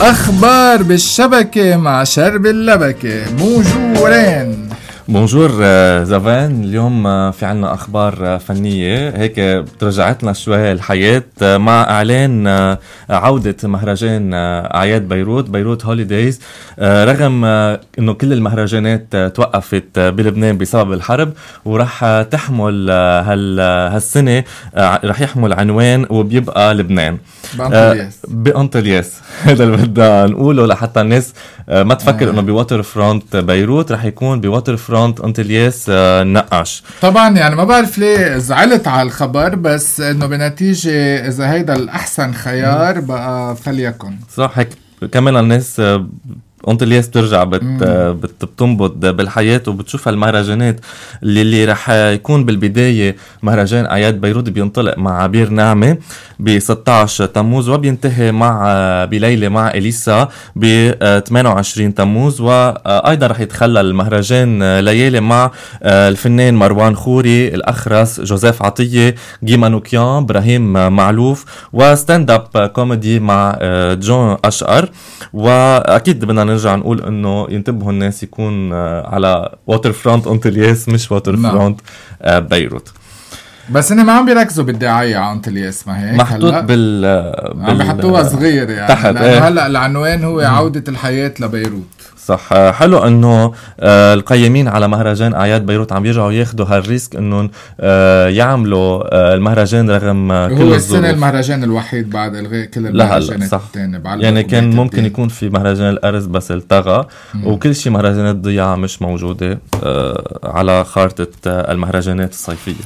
أخبار بالشبكة مع شرب اللبكة. بونجورين. بونجور زافان. اليوم في عنا أخبار فنية هيك بترجعت لنا شوي الحياة مع إعلان عودة مهرجان أعياد بيروت هوليدايز. رغم إنه كل المهرجانات توقفت بلبنان بسبب الحرب، ورح تحمل هالسنة رح يحمل عنوان وبيبقى لبنان بأنطلياس. هذا اللي بدنا نقوله لحتى الناس ما تفكر إنه بواتر فرونت بيروت، رح يكون بواتر فرونت أنطلياس نقاش. طبعا يعني ما بعرف ليه زعلت على الخبر، بس إنه بنتيجة إذا هيدا الأحسن خيار بقى فليكن. صح، هيك كمان الناس أنطلياس بترجع بتنبض بالحياة وبتشوف المهرجانات اللي رح يكون بالبداية مهرجان أعياد بيروت بينطلق مع عبير نعمة ب 16 تموز وبينتهي بليلة مع إليسا ب 28 تموز. وأيضا رح يتخلل المهرجان ليالي مع الفنان مروان خوري، الأخرس، جوزيف عطية، جيمانوكيان، إبراهيم معلوف، وستاند اب كوميدي مع جون أشقر. وأكيد بدنا نرجع نقول انه ينتبهوا الناس يكون على واتر فرونت أنطلياس مش واتر فرونت بيروت. بس انه ما عم بيركزوا بالدعاية على أنطلياس، ما هيك محطوط عم بيحطوها صغير يعني تحت. هلا العنوان هو عودة الحياة لبيروت. صح. حلو انه القيمين على مهرجان اعياد بيروت عم يرجعوا ياخدوا هالريسك انه يعملوا المهرجان رغم كل الظروف. هو السنة المهرجان الوحيد بعد الغاء كل المهرجانات الثانية. يعني كان ممكن يكون في مهرجان الأرز بس التغى، وكل شيء مهرجانات ضيعة مش موجودة على خارطة المهرجانات الصيفية.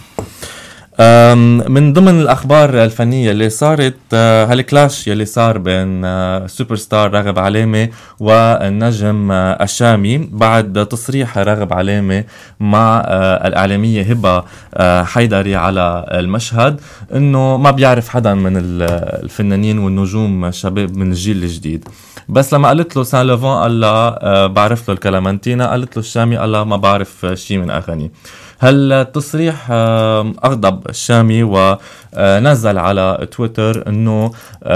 من ضمن الأخبار الفنية اللي صارت هالكلاش يلي صار بين سوبر ستار راغب علامة والنجم الشامي بعد تصريح راغب علامة مع الإعلامية هبة حيدري على المشهد إنه ما بيعرف حدا من الفنانين والنجوم الشباب من الجيل الجديد. بس لما قالت له سان لوفان قال له بعرف له الكلامنتينا، قالت له الشامي قال له ما بعرف شيء من أغاني. هالتصريح أغضب الشامي ونزل على تويتر أنه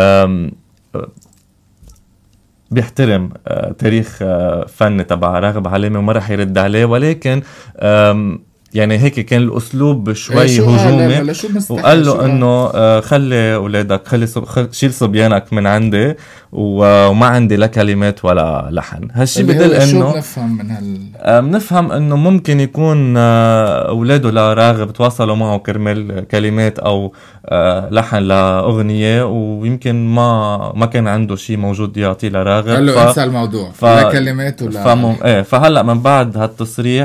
بيحترم تاريخ فن تبع راغب علامة وما رح يرد عليه، ولكن يعني هيك كان الأسلوب شوي هجومي، وقال له أنه خلي أولادك شيل صبيانك من عندي وما عندي لا كلمات ولا لحن. هالشي بدل أنه نفهم أنه ممكن يكون أولاده لراغب تواصلوا معه كرمال كلمات أو لحن لأغنية، ويمكن ما كان عنده شيء موجود يعطيه لراغب، قال له انسى الموضوع لا كلمات ولا فهلأ من بعد هالتصريح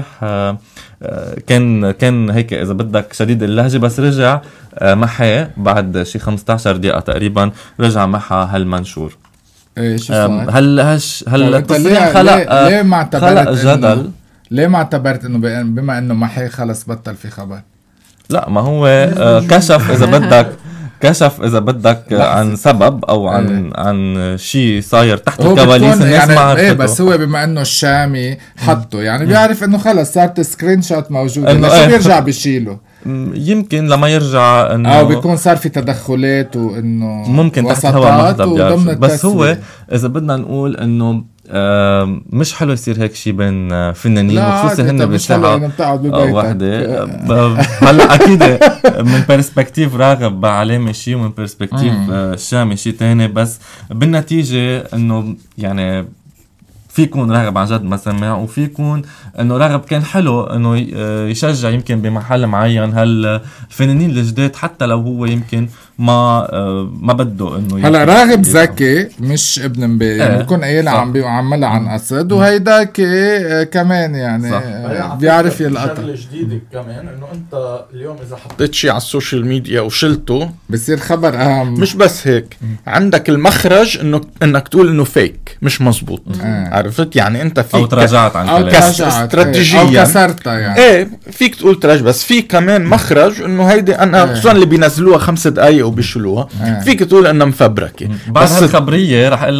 كان هيك إذا بدك شديد اللهجة، بس رجع محا بعد شي 15 دقيقة تقريبا رجع محا هالمنشور. هل التصريح خلق جدل. ليه ما اعتبرت انه بما انه محا خلص بطل في خبر؟ لا، ما هو كشف إذا بدك عن سبب أو عن شيء صاير تحت الكواليس الناس ما عرفته. بس هو بما إنه الشامي حطه يعني بيعرف إنه خلص صارت سكرين شوت موجودة، ليش بيرجع بيشيله؟ يمكن لما يرجع إنه أو بيكون صار في تدخلات وإنه ممكن تحت هوا محضر بيعرف. بس هو إذا بدنا نقول إنه مش حلو يصير هيك شيء بين فنانين، وخصوصا هن بساعة واحدة. هلا أكيد من برسبكتيف راغب علامة شيء ومن برسبكتيف الشامي شيء تاني، بس بالنتيجة إنه يعني في يكون راغب عن جد ما سمع، وفي يكون انه راغب كان حلو انه يشجع يمكن بمحل معين هالفنانين الجداد حتى لو هو يمكن ما بده انه. هلا راغب ذكي مش ابن مبين، بيكون قايل عملها عن قصد، وهيداك كمان يعني بيعرف يلقطها. الشغله الجديده كمان انه انت اليوم اذا حطيت شيء على السوشيال ميديا وشلته بصير خبر اهم. مش بس هيك، عندك المخرج انك تقول انه فيك مش مزبوط. عرفت يعني انت فيك او تراجعت عن كلامك استراتيجيا او كسرتها يعني فيك تقول تراجع، بس في كمان مخرج انه هيدي انا خصوصا اللي بينزلوها 5 دقايق وبيشلوها فيك تقول انها مفبركه. بعد هالخبريه رح